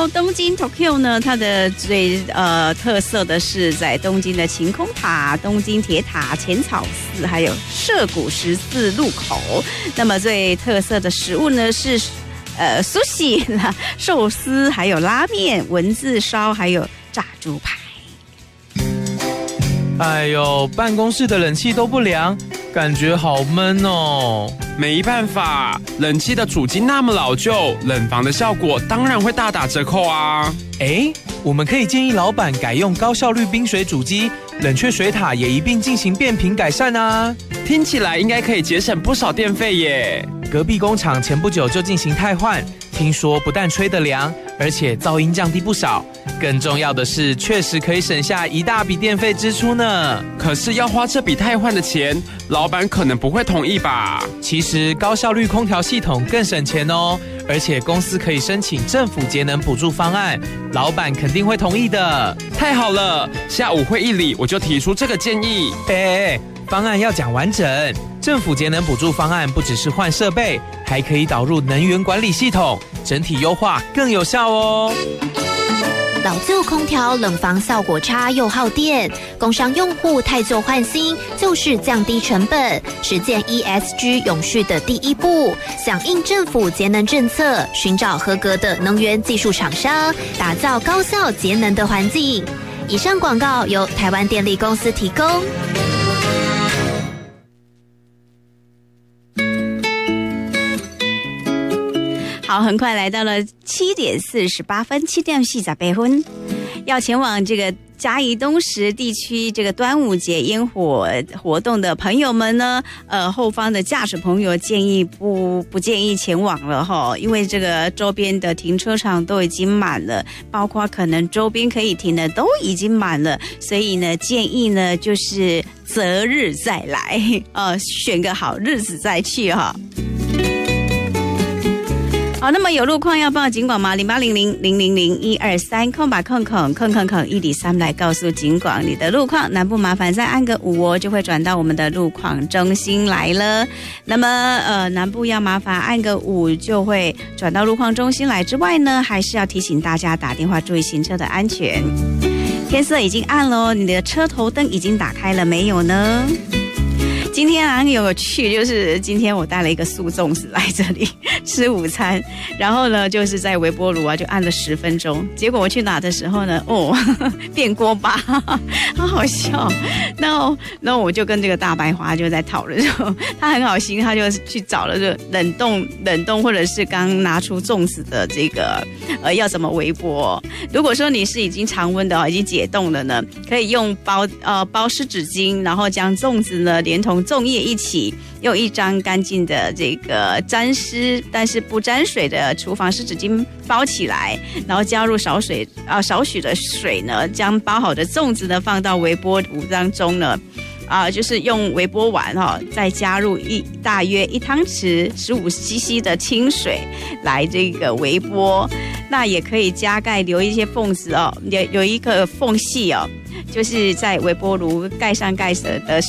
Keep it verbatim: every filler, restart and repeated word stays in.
喽，东京 Tokyo 呢，它的最呃特色的是在东京的晴空塔、东京铁塔、浅草寺，还有涉谷十字路口。那么最特色的食物呢是呃sushi、寿司，还有拉面、文字烧，还有炸猪排。 哎呦，办公室的冷气都不凉，感觉好闷哦。 没办法，冷气的主机那么老旧，冷房的效果当然会大打折扣啊。 哎，我们可以建议老板改用高效率冰水主机，冷却水塔也一并进行变频改善啊。 听起来应该可以节省不少电费耶。 隔壁工厂前不久就进行汰换，听说不但吹得凉，而且噪音降低不少。更重要的是，确实可以省下一大笔电费支出呢。 可是要花这笔汰换的钱，老板可能不会同意吧？ 其实高效率空调系统更省钱哦，而且公司可以申请政府节能补助方案，老板肯定会同意的。 太好了，下午会议里我就提出这个建议。 哎，方案要讲完整。政府节能补助方案不只是换设备，还可以导入能源管理系统，整体优化更有效哦。 老旧空调冷房效果差又耗电，工商用户汰旧换新就是降低成本、实践 E S G 永续的第一步。响应政府节能政策，寻找合格的能源技术厂商，打造高效节能的环境。以上广告由台湾电力公司提供。 好，很快来到了七点四十八分，七点四十八分，要前往这个嘉义东石地区这个端午节烟火活动的朋友们呢，呃，后方的驾驶朋友建议不不建议前往了哈，因为这个周边的停车场都已经满了，包括可能周边可以停的都已经满了，所以呢，建议呢就是择日再来，呃，选个好日子再去哈。好，那么有路况要报警广吗？零八零零零零零一二三空吧空空空空空一里三来告诉警广你的路况，南部麻烦再按个五哦，就会转到我们的路况中心来了。那么呃南部要麻烦按个五就会转到路况中心来之外呢，还是要提醒大家打电话注意行车的安全。天色已经暗了，你的车头灯已经打开了没有呢？今天啊很有趣，就是今天我带了一个素粽子来这里吃午餐，然后呢就是在微波炉啊就按了十分钟，结果我去拿的时候呢，哦变锅巴，好好笑。然后然后我就跟这个大白花就在讨论说，他很好心，他就去找了这冷冻冷冻或者是刚拿出粽子的这个呃要怎么微波。如果说你是已经常温的哦，已经解冻了呢，可以用包呃包湿纸巾，然后将粽子呢连同粽叶一起用一张干净的这个沾湿但是不沾水的厨房湿纸巾包起来，然后加入少水啊、呃、少许的水呢，将包好的粽子呢放到微波炉当中呢，啊、呃，就是用微波碗哈、哦，再加入一大约一汤匙十五 C C 的清水来这个微波，那也可以加盖留一些缝子哦，有有一个缝隙哦，就是在微波炉盖上盖的